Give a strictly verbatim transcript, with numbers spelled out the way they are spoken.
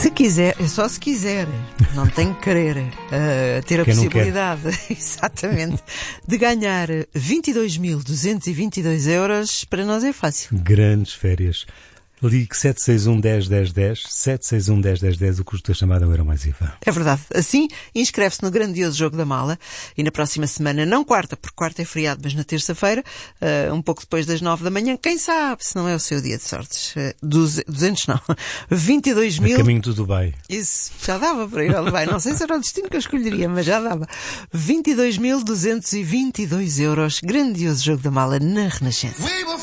Se quiser, é só se quiser, não tem que querer uh, ter a Quem possibilidade, exatamente, de ganhar vinte e dois mil duzentos e vinte e dois euros, para nós é fácil. Grandes férias. Ligue sete seis um, dez, dez, dez, sete seis um, dez, dez, dez, o custo da chamada era mais I V A. É verdade. Assim, inscreve-se no grandioso Jogo da Mala e na próxima semana, não quarta, porque quarta é feriado, mas na terça-feira, uh, um pouco depois das nove da manhã, quem sabe se não é o seu dia de sortes. Uh, duzentos não, vinte e dois mil... A caminho do Dubai. Isso, já dava para ir ao Dubai. Não sei se era o destino que eu escolheria, mas já dava. vinte e dois mil duzentos e vinte e dois euros. Grandioso Jogo da Mala na Renascença.